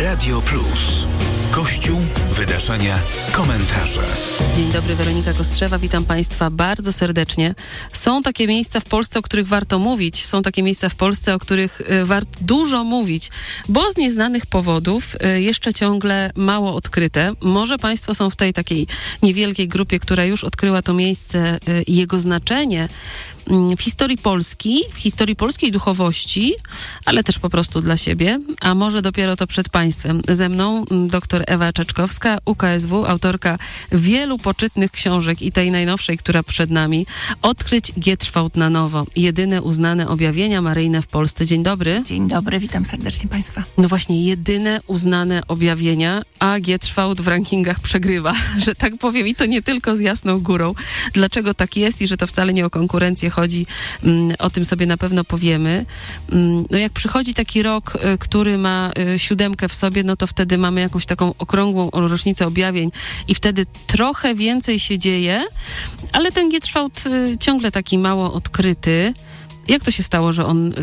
Radio Plus. Kościół, wydarzenia, komentarze. Dzień dobry, Weronika Kostrzewa, witam Państwa bardzo serdecznie. Są takie miejsca w Polsce, o których warto mówić, są takie miejsca w Polsce, o których warto dużo mówić, bo z nieznanych powodów jeszcze ciągle mało odkryte. Może Państwo są w tej takiej niewielkiej grupie, która już odkryła to miejsce i jego znaczenie w historii Polski, w historii polskiej duchowości, ale też po prostu dla siebie, a może dopiero to przed Państwem. Ze mną dr Ewa Czaczkowska, UKSW, autorka wielu poczytnych książek i tej najnowszej, która przed nami, Odkryć Gietrzwałd na nowo. Jedyne uznane objawienia maryjne w Polsce. Dzień dobry. Dzień dobry, witam serdecznie Państwa. No właśnie, jedyne uznane objawienia, a Gietrzwałd w rankingach przegrywa, że tak powiem, i to nie tylko z Jasną Górą. Dlaczego tak jest i że to wcale nie o konkurencję chodzi, o tym sobie na pewno powiemy. No jak przychodzi taki rok, który ma 7 w sobie, no to wtedy mamy jakąś taką okrągłą rocznicę objawień i wtedy trochę więcej się dzieje, ale ten Gietrzwałd ciągle taki mało odkryty. Jak to się stało,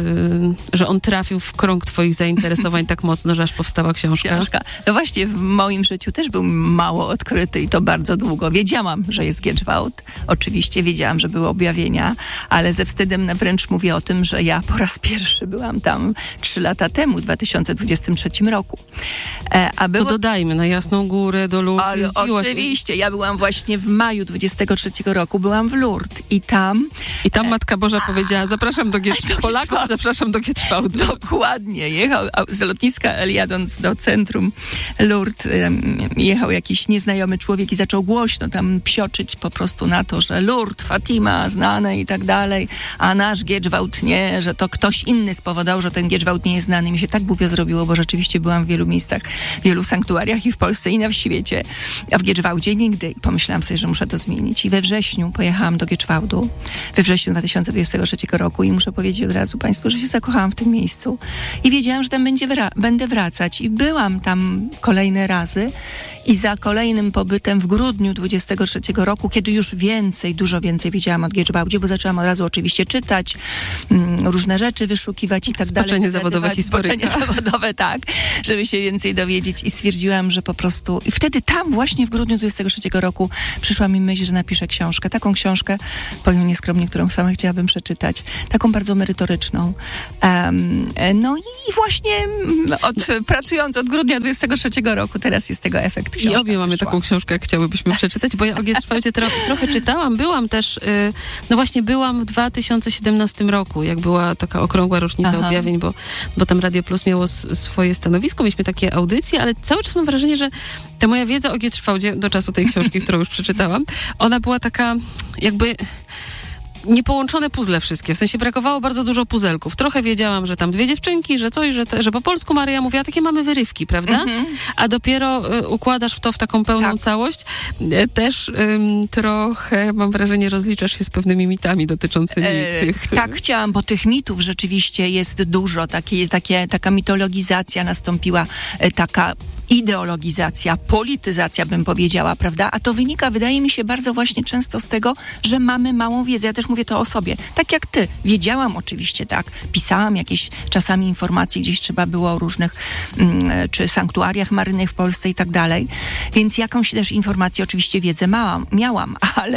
że on trafił w krąg twoich zainteresowań tak mocno, że aż powstała książka? No właśnie, w moim życiu też był mało odkryty i to bardzo długo. Wiedziałam, że jest Gietrzwałd. Oczywiście wiedziałam, że były objawienia, ale ze wstydem wręcz mówię o tym, że ja po raz pierwszy byłam tam 3 lata temu, w 2023 roku. To dodajmy, na Jasną Górę, do Lourdes jeździłaś. Oczywiście, ja byłam właśnie w maju 23 roku, byłam w Lourdes i tam Matka Boża powiedziała, zapraszam do Gietrzwałdu. Polaków zapraszam do Gietrzwałdu. Dokładnie. Jechał z lotniska jadąc do centrum Lourdes, jechał jakiś nieznajomy człowiek i zaczął głośno tam psioczyć po prostu na to, że Lourdes, Fatima, znane i tak dalej, a nasz Gietrzwałd nie, że to ktoś inny spowodował, że ten Gietrzwałd nie jest znany. Mi się tak głupio zrobiło, bo rzeczywiście byłam w wielu miejscach, w wielu sanktuariach i w Polsce i na świecie, a w Gietrzwałdzie nigdy. I pomyślałam sobie, że muszę to zmienić. I we wrześniu pojechałam do Gietrzwałdu, we wrześniu 2023 roku i muszę powiedzieć od razu Państwu, że się zakochałam w tym miejscu i wiedziałam, że tam będę wracać i byłam tam kolejne razy i za kolejnym pobytem w grudniu 23 roku, kiedy już dużo więcej wiedziałam o Gietrzwałdzie, bo zaczęłam od razu oczywiście czytać, różne rzeczy wyszukiwać i tak dalej. Spoczenie zawodowe historyka. Spoczenie zawodowe, tak, żeby się więcej dowiedzieć i stwierdziłam, że po prostu... I wtedy tam właśnie w grudniu 23 roku przyszła mi myśl, że napiszę książkę. Taką książkę, powiem nieskromnie, którą sama chciałabym przeczytać. Taką bardzo merytoryczną. No i właśnie pracując od grudnia 23 roku, teraz jest tego efekt. I obie mamy taką książkę, jak chciałybyśmy przeczytać, bo ja o Gietrzwałdzie trochę czytałam. Byłam też, byłam w 2017 roku, jak była taka okrągła rocznica objawień, bo tam Radio Plus miało swoje stanowisko, mieliśmy takie audycje, ale cały czas mam wrażenie, że ta moja wiedza o Gietrzwałdzie do czasu tej książki, którą już przeczytałam, ona była taka jakby... niepołączone puzzle wszystkie. W sensie brakowało bardzo dużo puzelków. Trochę wiedziałam, że tam 2 dziewczynki, że coś, że po polsku Maryja mówiła, takie mamy wyrywki, prawda? A dopiero układasz w taką pełną całość. Też trochę, mam wrażenie, rozliczasz się z pewnymi mitami dotyczącymi tych... Tak, chciałam, bo tych mitów rzeczywiście jest dużo. Taka mitologizacja nastąpiła, taka ideologizacja, polityzacja, bym powiedziała, prawda? A to wynika, wydaje mi się, bardzo właśnie często z tego, że mamy małą wiedzę. Ja też mówię to o sobie. Tak jak ty. Wiedziałam oczywiście, tak. Pisałam jakieś czasami informacje, gdzieś trzeba było o różnych czy sanktuariach maryjnych w Polsce i tak dalej. Więc jakąś też informację, oczywiście wiedzę miałam,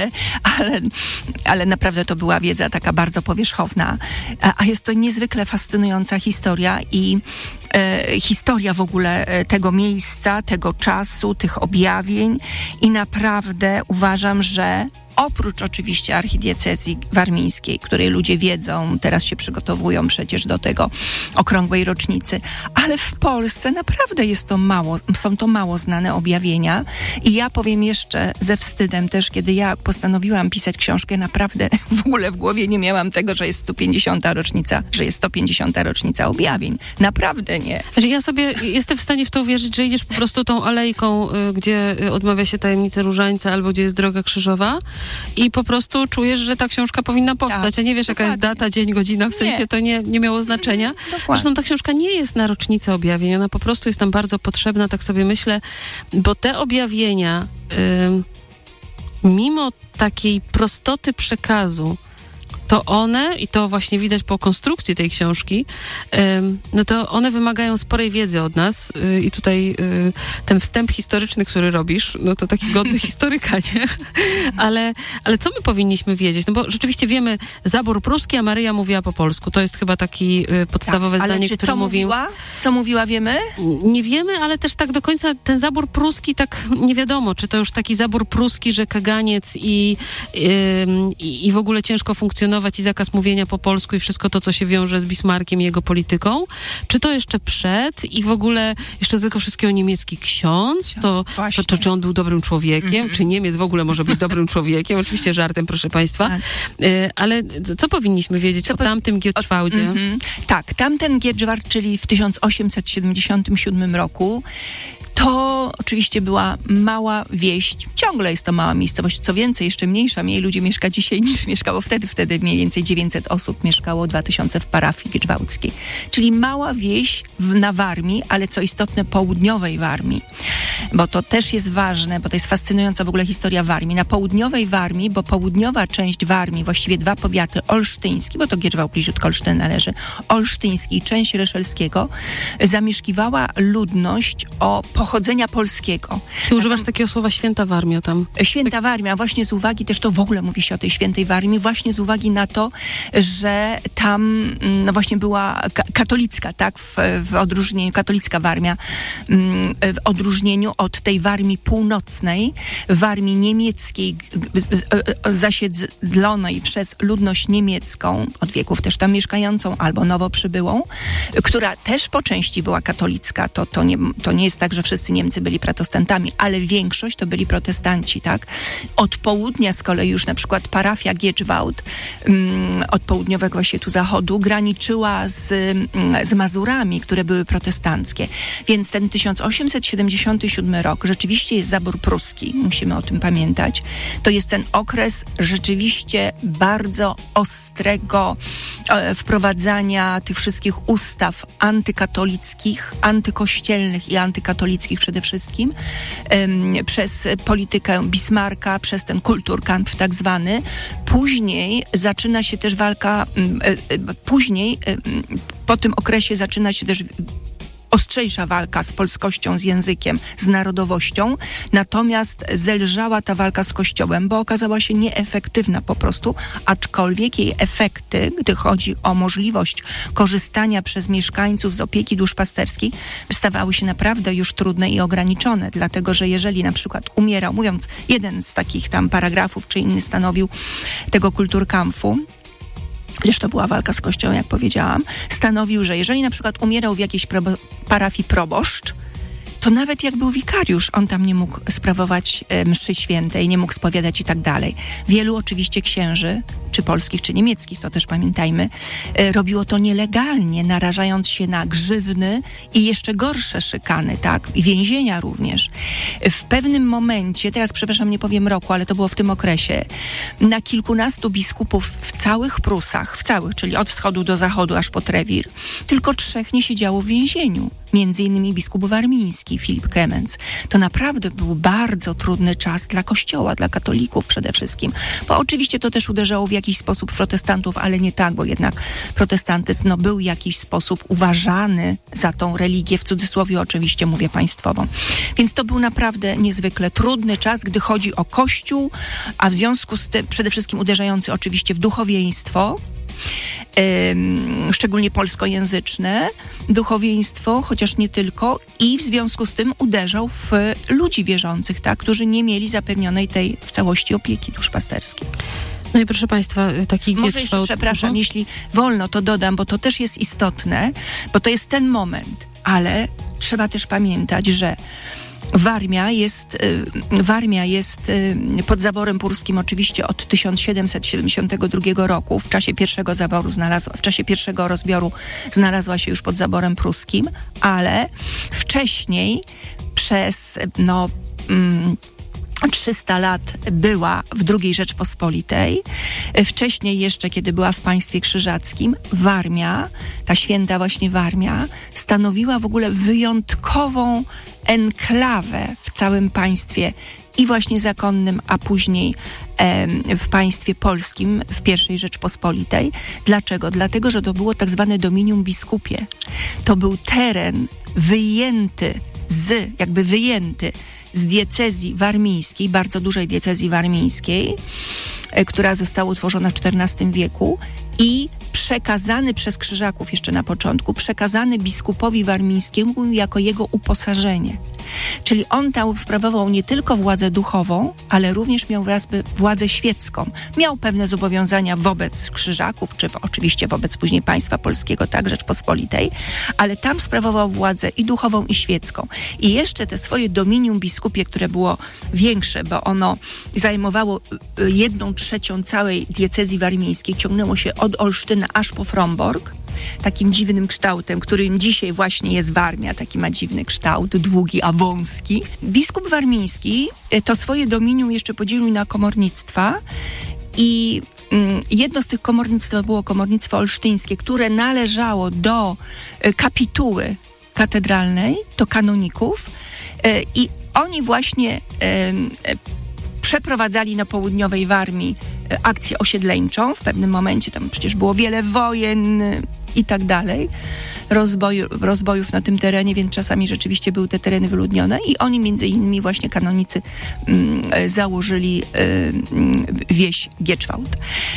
ale naprawdę to była wiedza taka bardzo powierzchowna. A jest to niezwykle fascynująca historia i historia w ogóle tego miejsca, tego czasu, tych objawień i naprawdę uważam, że oprócz oczywiście archidiecezji warmińskiej, której ludzie wiedzą, teraz się przygotowują przecież do tego okrągłej rocznicy, ale w Polsce naprawdę są to mało znane objawienia i ja powiem jeszcze ze wstydem też, kiedy ja postanowiłam pisać książkę, naprawdę w ogóle w głowie nie miałam tego, że jest 150. rocznica objawień. Naprawdę nie. Ja sobie jestem w stanie w to uwierzyć, że idziesz po prostu tą alejką, gdzie odmawia się tajemnicy Różańca albo gdzie jest Droga Krzyżowa i po prostu czujesz, że ta książka powinna powstać. A nie wiesz, jaka jest data, dzień, godzina, w sensie to nie miało znaczenia. Zresztą ta książka nie jest na rocznicę objawień, ona po prostu jest nam bardzo potrzebna, tak sobie myślę, bo te objawienia mimo takiej prostoty przekazu to one, i to właśnie widać po konstrukcji tej książki, no to one wymagają sporej wiedzy od nas i tutaj ten wstęp historyczny, który robisz, no to taki godny historyka, nie? Ale co my powinniśmy wiedzieć? No bo rzeczywiście wiemy, zabór pruski, a Maryja mówiła po polsku. To jest chyba taki podstawowe zdanie, które mówi... Co mówiła, wiemy? Nie wiemy, ale też tak do końca ten zabór pruski, tak nie wiadomo, czy to już taki zabór pruski, że kaganiec i w ogóle ciężko funkcjonować i zakaz mówienia po polsku i wszystko to, co się wiąże z Bismarckiem i jego polityką, czy to jeszcze przed i w ogóle jeszcze do tego wszystkiego niemiecki ksiądz, to czy on był dobrym człowiekiem, czy Niemiec w ogóle może być dobrym człowiekiem, oczywiście żartem, proszę państwa, ale co powinniśmy wiedzieć o tamtym Gietschwaldzie? Tak, tamten Gietschwald, czyli w 1877 roku, to oczywiście była mała wieś. Ciągle jest to mała miejscowość. Co więcej, jeszcze mniejsza. Mniej ludzi mieszka dzisiaj niż mieszkało wtedy. Wtedy mniej więcej 900 osób mieszkało, 2000 w parafii gietschwaldzkiej. Czyli mała wieś na Warmii, ale co istotne, południowej Warmii. Bo to też jest ważne, bo to jest fascynująca w ogóle historia Warmii. Na południowej Warmii, bo południowa część Warmii, właściwie dwa powiaty, olsztyński, bo to Gietschwald bliziutko Olsztyn należy, olsztyński i część reszelskiego, zamieszkiwała ludność o pochodzenia polskiego. Ty używasz takiego słowa święta Warmia tam. Święta Warmia, właśnie z uwagi, też to w ogóle mówi się o tej świętej Warmii, właśnie z uwagi na to, że tam no właśnie była katolicka, tak, w odróżnieniu, katolicka Warmia, w odróżnieniu od tej Warmii północnej, Warmii niemieckiej, zasiedlonej przez ludność niemiecką, od wieków też tam mieszkającą, albo nowo przybyłą, która też po części była katolicka. To nie jest tak, że wszyscy Niemcy byli protestantami, ale większość to byli protestanci, tak? Od południa z kolei już na przykład parafia Gietschwald, od południowego właśnie tu zachodu, graniczyła z Mazurami, które były protestanckie. Więc ten 1877 rok rzeczywiście jest zabór pruski, musimy o tym pamiętać. To jest ten okres rzeczywiście bardzo ostrego wprowadzania tych wszystkich ustaw antykatolickich, antykościelnych i antykatolickich przede wszystkim, przez politykę Bismarcka, przez ten Kulturkampf tak zwany. Później zaczyna się też walka, po tym okresie zaczyna się też ostrzejsza walka z polskością, z językiem, z narodowością, natomiast zelżała ta walka z Kościołem, bo okazała się nieefektywna po prostu, aczkolwiek jej efekty, gdy chodzi o możliwość korzystania przez mieszkańców z opieki duszpasterskiej, stawały się naprawdę już trudne i ograniczone, dlatego że jeżeli na przykład umierał, mówiąc jeden z takich tam paragrafów, czy inny stanowił tego Kulturkampfu, gdyż to była walka z Kościołem, jak powiedziałam, stanowił, że jeżeli na przykład umierał w jakiejś parafii proboszcz, to nawet jak był wikariusz, on tam nie mógł sprawować mszy świętej, nie mógł spowiadać i tak dalej. Wielu oczywiście księży, czy polskich, czy niemieckich, to też pamiętajmy, robiło to nielegalnie, narażając się na grzywny i jeszcze gorsze szykany, tak? I więzienia również. W pewnym momencie, teraz przepraszam, nie powiem roku, ale to było w tym okresie, na kilkunastu biskupów w całych Prusach, czyli od wschodu do zachodu, aż po Trewir, tylko 3 nie siedziało w więzieniu. Między innymi biskup warmiński, Filip Klemens. To naprawdę był bardzo trudny czas dla Kościoła, dla katolików przede wszystkim. Bo oczywiście to też uderzało w jakiś sposób protestantów, ale nie tak, bo jednak protestantyzm był w jakiś sposób uważany za tą religię, w cudzysłowie oczywiście mówię państwową. Więc to był naprawdę niezwykle trudny czas, gdy chodzi o Kościół, a w związku z tym przede wszystkim uderzający oczywiście w duchowieństwo, szczególnie polskojęzyczne duchowieństwo, chociaż nie tylko, i w związku z tym uderzał w ludzi wierzących, tak, którzy nie mieli zapewnionej tej w całości opieki duszpasterskiej. No i proszę państwa, taki Może jeszcze, przepraszam, jeśli wolno, to dodam, bo to też jest istotne, bo to jest ten moment, ale trzeba też pamiętać, że Warmia jest pod zaborem pruskim oczywiście od 1772 roku. W czasie pierwszego rozbioru znalazła się już pod zaborem pruskim, ale wcześniej przez 300 lat była w II Rzeczpospolitej. Wcześniej jeszcze, kiedy była w państwie krzyżackim, Warmia, ta święta właśnie Warmia, stanowiła w ogóle wyjątkową enklawę w całym państwie i właśnie zakonnym, a później w państwie polskim, w I Rzeczpospolitej. Dlaczego? Dlatego, że to było tak zwane dominium biskupie. To był teren wyjęty z diecezji warmińskiej, bardzo dużej diecezji warmińskiej, która została utworzona w XIV wieku i przekazany przez Krzyżaków jeszcze na początku, przekazany biskupowi warmińskiemu jako jego uposażenie. Czyli on tam sprawował nie tylko władzę duchową, ale również miał władzę świecką. Miał pewne zobowiązania wobec Krzyżaków, czy oczywiście wobec później państwa polskiego, tak, Rzeczpospolitej, ale tam sprawował władzę i duchową, i świecką. I jeszcze te swoje dominium biskupie, które było większe, bo ono zajmowało 1/3 całej diecezji warmińskiej, ciągnęło się od Olsztyna aż po Frombork, takim dziwnym kształtem, którym dzisiaj właśnie jest Warmia, taki ma dziwny kształt, długi, a wąski. Biskup warmiński to swoje dominium jeszcze podzielił na komornictwa i jedno z tych komornictw to było komornictwo olsztyńskie, które należało do kapituły katedralnej, do kanoników i oni właśnie przeprowadzali na południowej Warmii akcję osiedleńczą. W pewnym momencie tam przecież było wiele wojen i tak dalej, rozbojów na tym terenie, więc czasami rzeczywiście były te tereny wyludnione i oni między innymi właśnie kanonicy założyli wieś Gieczwałd.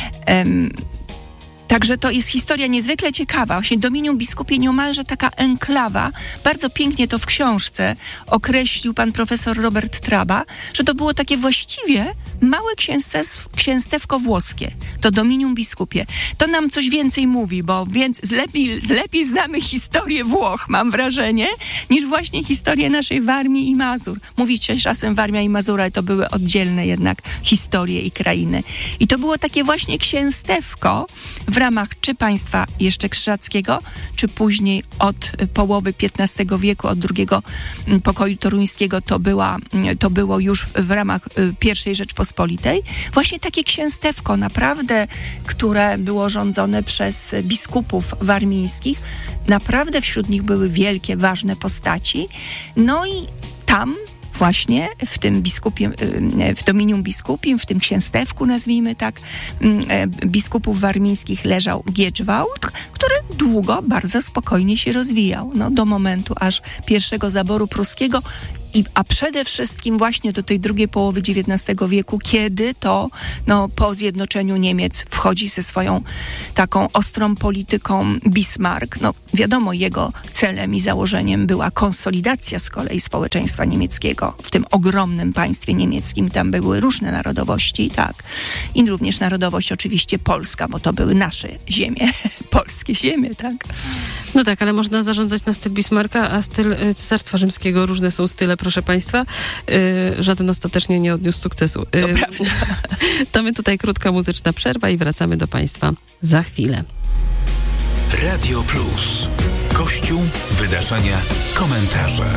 Także to jest historia niezwykle ciekawa. Właśnie dominium biskupie nieomalże taka enklawa. Bardzo pięknie to w książce określił pan profesor Robert Traba, że to było takie właściwie małe księstewko włoskie. To dominium biskupie. To nam coś więcej mówi, bo lepiej znamy historię Włoch, mam wrażenie, niż właśnie historię naszej Warmii i Mazur. Mówicie czasem Warmia i Mazur, ale to były oddzielne jednak historie i krainy. I to było takie właśnie księstewko w ramach czy państwa jeszcze krzyżackiego, czy później od połowy XV wieku, od drugiego pokoju toruńskiego to było już w ramach I Rzeczpospolitej. Właśnie takie księstewko naprawdę, które było rządzone przez biskupów warmińskich. Naprawdę wśród nich były wielkie, ważne postaci. No i tam właśnie w tym w dominium biskupim, w tym księstewku, nazwijmy tak, biskupów warmińskich leżał Gieczwałd, który długo, bardzo spokojnie się rozwijał. No, do momentu aż pierwszego zaboru pruskiego, a przede wszystkim właśnie do tej drugiej połowy XIX wieku, kiedy to po zjednoczeniu Niemiec wchodzi ze swoją taką ostrą polityką Bismarck. No wiadomo, jego celem i założeniem była konsolidacja z kolei społeczeństwa niemieckiego w tym ogromnym państwie niemieckim. Tam były różne narodowości, tak. I również narodowość oczywiście polska, bo to były nasze ziemie, polskie ziemie, tak. No tak, ale można zarządzać na styl Bismarcka, a styl Cesarstwa Rzymskiego, różne są style, proszę państwa. Żaden ostatecznie nie odniósł sukcesu. To prawda. To my tutaj krótka muzyczna przerwa i wracamy do państwa za chwilę. Radio Plus. Kościół, wydarzenia, komentarze.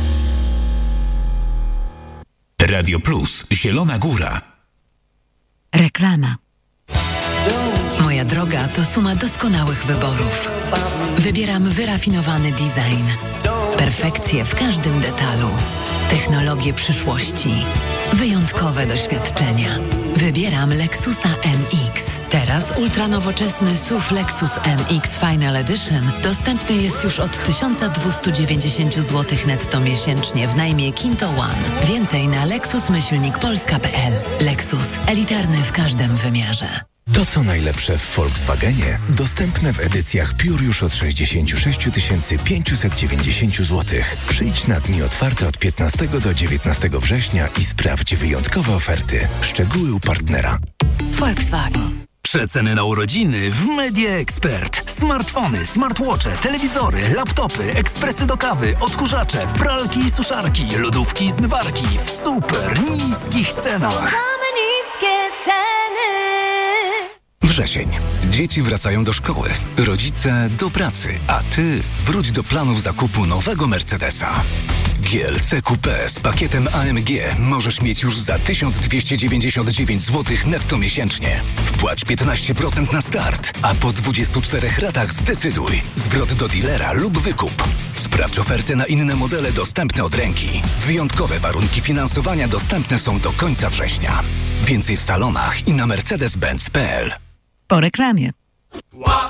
Radio Plus. Zielona Góra. Reklama. Moja droga to suma doskonałych wyborów. Wybieram wyrafinowany design. Perfekcję w każdym detalu. Technologie przyszłości. Wyjątkowe doświadczenia. Wybieram Lexusa NX. Teraz ultranowoczesny SUV Lexus NX Final Edition dostępny jest już od 1290 zł netto miesięcznie w najmie Kinto One. Więcej na lexus-polska.pl. Lexus. Elitarny w każdym wymiarze. To, co najlepsze w Volkswagenie, dostępne w edycjach Pure już od 66 590 zł. Przyjdź na dni otwarte od 15 do 19 września i sprawdź wyjątkowe oferty. Szczegóły u partnera. Volkswagen. Przeceny na urodziny w Media Expert. Smartfony, smartwatche, telewizory, laptopy, ekspresy do kawy, odkurzacze, pralki i suszarki, lodówki i zmywarki w super niskich cenach. Wrzesień. Dzieci wracają do szkoły, rodzice do pracy, a ty wróć do planów zakupu nowego Mercedesa. GLC Coupé z pakietem AMG możesz mieć już za 1299 zł netto miesięcznie. Wpłać 15% na start, a po 24 ratach zdecyduj. Zwrot do dealera lub wykup. Sprawdź ofertę na inne modele dostępne od ręki. Wyjątkowe warunki finansowania dostępne są do końca września. Więcej w salonach i na mercedes-benz.pl. Po reklamie.